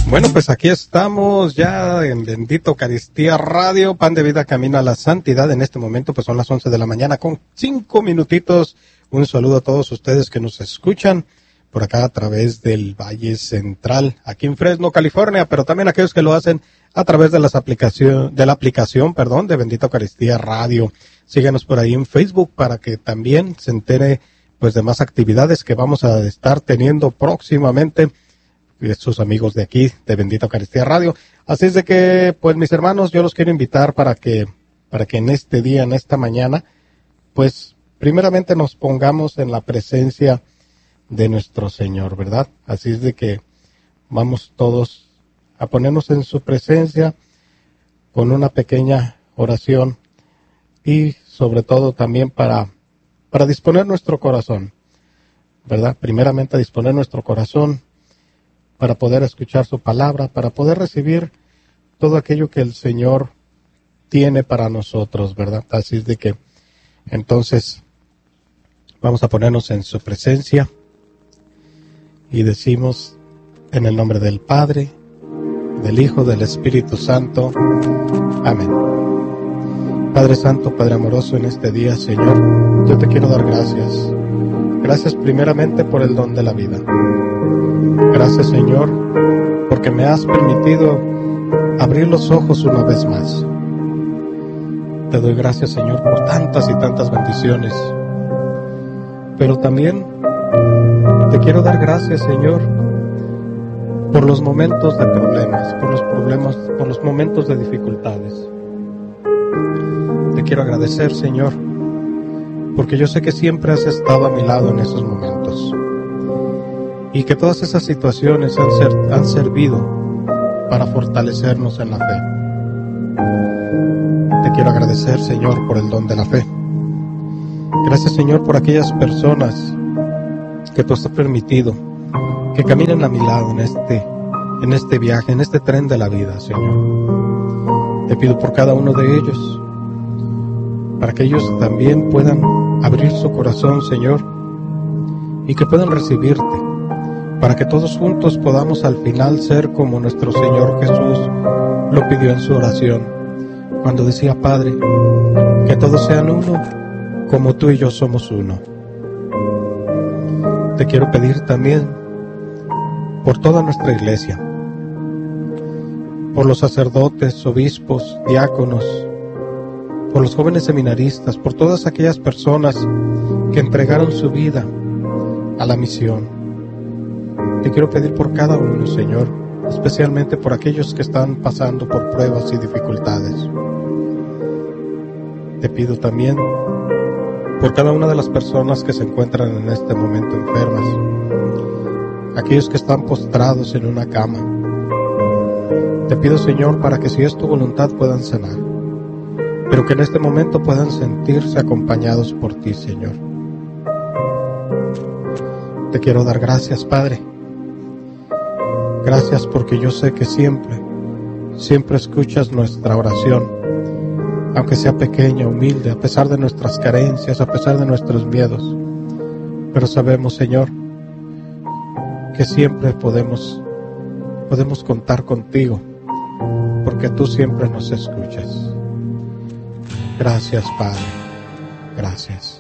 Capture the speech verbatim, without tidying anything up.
Bueno, pues aquí estamos ya en Bendita Eucaristía Radio, Pan de Vida, Camino a la Santidad. En este momento pues son las once de la mañana con cinco minutitos. Un saludo a todos ustedes que nos escuchan por acá a través del Valle Central, aquí en Fresno, California, pero también aquellos que lo hacen a través de las aplicación, de la aplicación, perdón, de Bendita Eucaristía Radio. Síganos por ahí en Facebook para que también se entere pues de más actividades que vamos a estar teniendo próximamente. Sus amigos de aquí, de Bendita Eucaristía Radio. Así es de que, pues mis hermanos, yo los quiero invitar para que, para que en este día, en esta mañana, pues primeramente nos pongamos en la presencia de nuestro Señor, ¿verdad? Así es de que vamos todos a ponernos en su presencia con una pequeña oración y sobre todo también para, para disponer nuestro corazón, ¿verdad? Primeramente disponer nuestro corazón para poder escuchar su palabra, para poder recibir todo aquello que el Señor tiene para nosotros, ¿verdad? Así es de que, entonces, vamos a ponernos en su presencia y decimos, en el nombre del Padre, del Hijo, del Espíritu Santo. Amén. Padre Santo, Padre amoroso, en este día, Señor, yo te quiero dar gracias. Gracias primeramente por el don de la vida. Gracias, Señor, porque me has permitido abrir los ojos una vez más. Te doy gracias, Señor, por tantas y tantas bendiciones. Pero también te quiero dar gracias, Señor, por los momentos de problemas, por los problemas, por los momentos de dificultades. Te quiero agradecer, Señor, porque yo sé que siempre has estado a mi lado en esos momentos. Y que todas esas situaciones han, ser, han servido para fortalecernos en la fe. Te quiero agradecer, Señor, por el don de la fe. Gracias, Señor, por aquellas personas que tú has permitido que caminen a mi lado en este, en este viaje, en este tren de la vida, Señor. Te pido por cada uno de ellos, para que ellos también puedan abrir su corazón, Señor, y que puedan recibirte, para que todos juntos podamos al final ser como nuestro Señor Jesús lo pidió en su oración, cuando decía, Padre, que todos sean uno, como tú y yo somos uno. Te quiero pedir también por toda nuestra iglesia, por los sacerdotes, obispos, diáconos, por los jóvenes seminaristas, por todas aquellas personas que entregaron su vida a la misión. Te quiero pedir por cada uno, Señor, especialmente por aquellos que están pasando por pruebas y dificultades. Te pido también por cada una de las personas que se encuentran en este momento enfermas, aquellos que están postrados en una cama. Te pido, Señor, para que si es tu voluntad puedan sanar, pero que en este momento puedan sentirse acompañados por ti, Señor. Te quiero dar gracias, Padre. Gracias porque yo sé que siempre, siempre escuchas nuestra oración, aunque sea pequeña, humilde, a pesar de nuestras carencias, a pesar de nuestros miedos. Pero sabemos, Señor, que siempre podemos, podemos contar contigo, porque tú siempre nos escuchas. Gracias, Padre. Gracias.